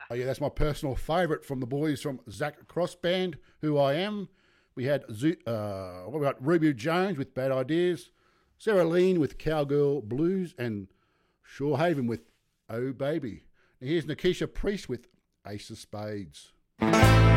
Oh yeah, that's my personal favourite from the boys from Zach Cross Band, Who I Am. We had what we got? Ruby Jones with Bad Ideas, Sarah Lean with Cowgirl Blues, and Shorehaven with Oh Baby. And here's Nikisha Priest with Ace of Spades.